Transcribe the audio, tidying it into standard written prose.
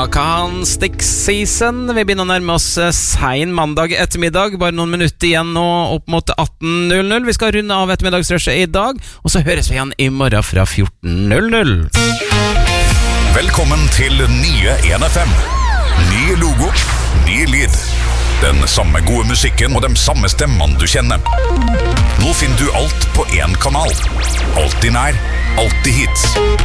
Kahan Stick Season. Vi begynner å nærme oss sen mandag ettermiddag. Bare noen minutter igjen nå, opp mot 18.00. Vi skal runde av ettermiddagsrushet i dag, og så høres vi igjen i morgen fra 14.00. Velkommen til nye 1FM. Ny logo, ny lyd. Den samme gode musikken og de samme stemmene du kjenner. Nå finner du alt på én kanal. Alltid nær, alltid hits.